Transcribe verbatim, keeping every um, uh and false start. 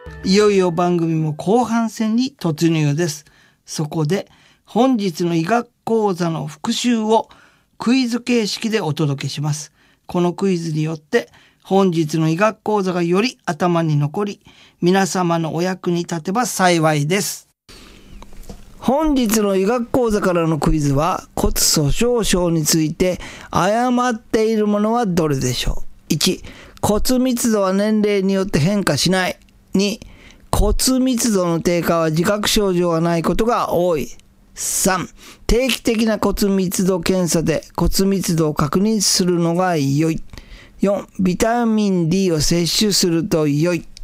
いよいよ番組も後半戦に突入です。そこで本日の医学講座の復習をクイズ形式でお届けします。このクイズによって本日の医学講座がより頭に残り、皆様のお役に立てば幸いです。本日の医学講座からのクイズは、骨粗鬆症について誤っているものはどれでしょう。いち、骨密度は年齢によって変化しない。に、骨密度の低下は自覚症状がないことが多い。さん、定期的な骨密度検査で骨密度を確認するのが良い。よん、ビタミン D を摂取すると良い。